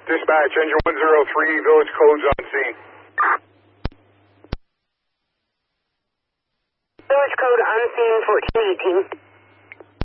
Dispatch, engine 103, village codes on scene. Village code on scene 1418.